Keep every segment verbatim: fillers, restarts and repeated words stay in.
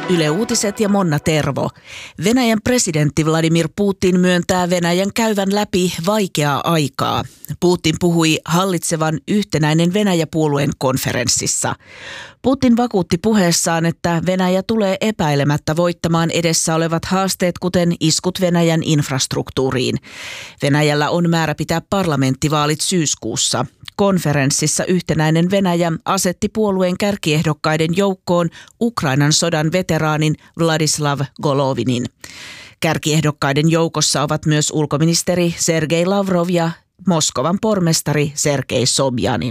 Yle Uutiset ja Monna Tervo. Venäjän presidentti Vladimir Putin myöntää Venäjän käyvän läpi vaikeaa aikaa. Putin puhui hallitsevan Yhtenäinen Venäjä-puolueen konferenssissa. Putin vakuutti puheessaan, että Venäjä tulee epäilemättä voittamaan edessä olevat haasteet, kuten iskut Venäjän infrastruktuuriin. Venäjällä on määrä pitää parlamenttivaalit syyskuussa. Konferenssissa Yhtenäinen Venäjä asetti puolueen kärkiehdokkaiden joukkoon Ukrainan sodan veteraanin Vladislav Golovinin. Kärkiehdokkaiden joukossa ovat myös ulkoministeri Sergei Lavrov ja Moskovan pormestari Sergei Sobjanin.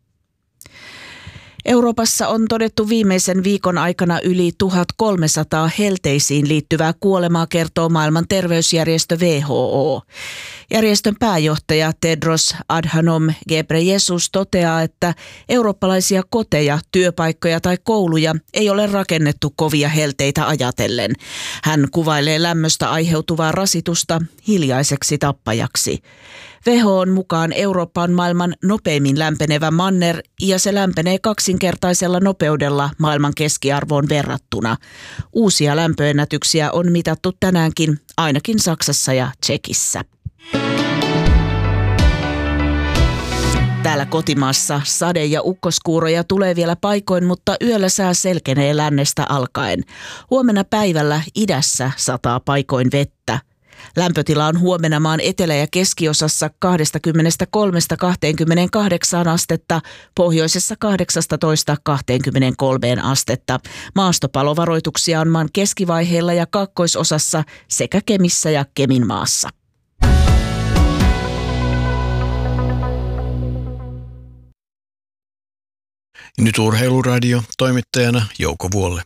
Euroopassa on todettu viimeisen viikon aikana yli tuhatkolmesataa helteisiin liittyvää kuolemaa, kertoo maailman terveysjärjestö W H O. Järjestön pääjohtaja Tedros Adhanom Ghebreyesus toteaa, että eurooppalaisia koteja, työpaikkoja tai kouluja ei ole rakennettu kovia helteitä ajatellen. Hän kuvailee lämmöstä aiheutuvaa rasitusta hiljaiseksi tappajaksi. W H O:n mukaan Eurooppa on maailman nopeimmin lämpenevä manner ja se lämpenee kaksinkertaisella nopeudella maailman keskiarvoon verrattuna. Uusia lämpöennätyksiä on mitattu tänäänkin ainakin Saksassa ja Tšekissä. Täällä kotimaassa sade- ja ukkoskuuroja tulee vielä paikoin, mutta yöllä sää selkenee lännestä alkaen. Huomenna päivällä idässä sataa paikoin vettä. Lämpötila on huomenna maan etelä- ja keskiosassa kaksikymmentäkolme kaksikymmentäkahdeksan astetta, pohjoisessa kahdeksatoista kaksikymmentäkolme astetta. Maastopalovaroituksia on maan keskivaiheilla ja kaakkoisosassa sekä Kemissä ja Keminmaassa. Nyt Urheiluradio, toimittajana Jouko Vuolle.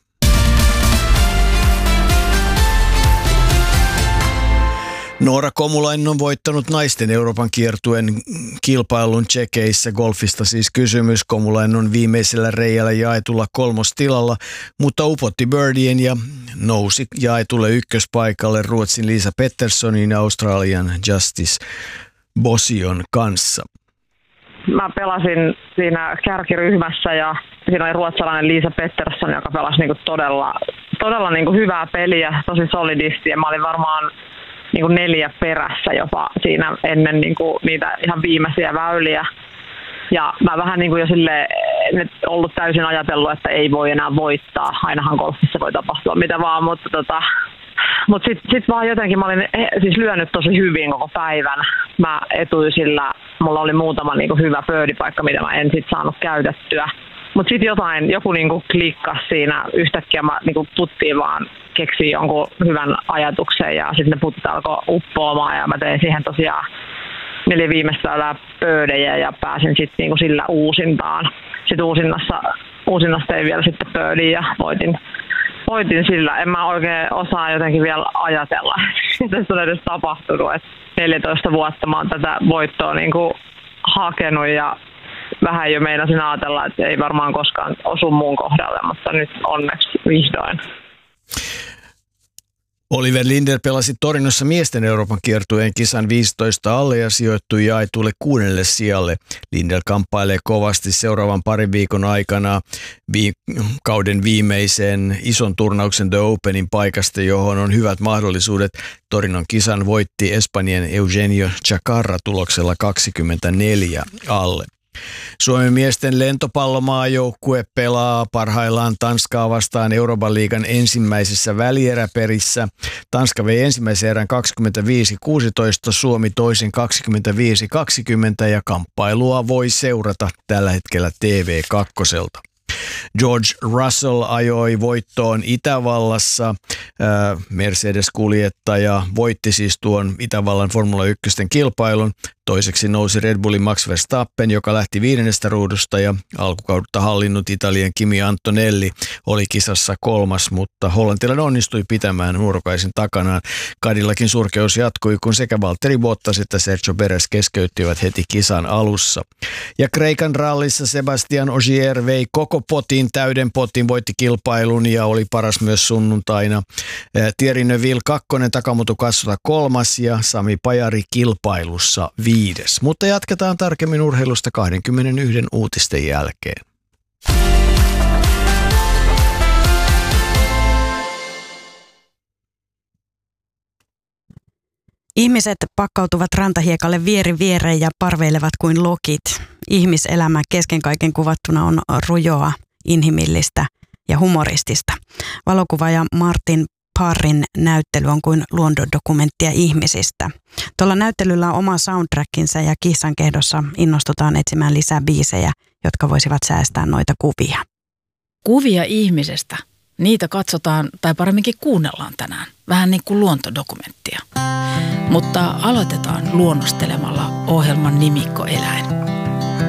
Noora Komulainen on voittanut naisten Euroopan kiertueen kilpailun Tšekeissä. Golfista siis kysymys. Komulainen on viimeisellä reijällä jaetulla kolmostilalla, mutta upotti birdien ja nousi jaetulle ykköspaikalle Ruotsin Lisa Petterssonin ja Australian Justice Bosion kanssa. Mä pelasin siinä kärkiryhmässä ja siinä oli ruotsalainen Lisa Pettersson, joka pelasi niinku todella, todella niinku hyvää peliä, tosi solidisti, ja mä olin varmaan niinku neljä perässä jopa siinä ennen niinku niitä ihan viimeisiä väyliä. Ja mä vähän niinku jo silleen ollut täysin ajatellut, että ei voi enää voittaa. Ainahan golfissa voi tapahtua mitä vaan, mutta tota, mut sit, sit vaan jotenkin mä olin siis lyönyt tosi hyvin koko päivän. Mä etuisilla, mulla oli muutama niinku hyvä birdiepaikka, mitä mä en sit saanut käytettyä. Mutta sitten jotain, joku niinku klikkasi siinä, yhtäkkiä mä niinku puttiin vaan keksin jonkun hyvän ajatuksen ja sitten ne putit alkoi uppoamaan ja mä tein siihen tosiaan neljä viimeistä väylää pöydejä ja pääsin sitten niinku sillä uusintaan. Sitten uusinnassa, uusinnassa tein vielä sitten pöydiin ja voitin, voitin sillä. En mä oikein osaa jotenkin vielä ajatella, mitä se on edes tapahtunut. Et neljätoista vuotta mä oon tätä voittoa niinku hakenut ja vähän jo meinasin ajatella, että ei varmaan koskaan osu muun kohdalle, mutta nyt onneksi vihdoin. Oliver Linder pelasi Torinossa miesten Euroopan kiertueen kisan viisitoista alle ja sijoittui jaetulle kuudelle sijalle. Linder kamppailee kovasti seuraavan parin viikon aikana vi- kauden viimeisen ison turnauksen The Openin paikasta, johon on hyvät mahdollisuudet. Torinon kisan voitti Espanjan Eugenio Chacarra tuloksella kaksikymmentäneljä alle. Suomen miesten lentopallomaajoukkue pelaa parhaillaan Tanskaa vastaan Euroopan liigan ensimmäisessä välieräperissä. Tanska vei ensimmäisen erän kaksikymmentäviisi kuusitoista, Suomi toisen kaksikymmentäviisi kaksikymmentä ja kamppailua voi seurata tällä hetkellä T V kaksi. George Russell ajoi voittoon Itävallassa. Mercedes-kuljettaja voitti siis tuon Itävallan Formula yksi kilpailun. Toiseksi nousi Red Bullin Max Verstappen, joka lähti viidennestä ruudusta, ja alkukautta hallinnut Italian Kimi Antonelli oli kisassa kolmas, mutta hollantilainen onnistui pitämään nuorukaisen takanaan. Cadillacin surkeus jatkui, kun sekä Valtteri Bottas että Sergio Perez keskeyttivät heti kisan alussa. Ja Kreikan rallissa Sebastian Ogier vei koko potin, täyden potin, voitti kilpailun ja oli paras myös sunnuntaina. Thierry Neuville kakkonen, Takamoto Katsuta kolmas ja Sami Pajari kilpailussa viides. Mutta jatketaan tarkemmin urheilusta kaksikymmentäyksi uutisten jälkeen. Ihmiset pakkautuvat rantahiekalle vieri viereen ja parveilevat kuin lokit. Ihmiselämä kesken kaiken kuvattuna on rujoa, inhimillistä ja humoristista. Valokuvaaja Martin Parrin näyttely on kuin luontodokumenttia ihmisistä. Tuolla näyttelyllä on oma soundtrackinsa ja Kissankehdossa innostutaan etsimään lisää biisejä, jotka voisivat säästää noita kuvia. Kuvia ihmisestä. Niitä katsotaan tai paremminkin kuunnellaan tänään. Vähän niin kuin luontodokumenttia. Mutta aloitetaan luonnostelemalla ohjelman nimikkoeläin.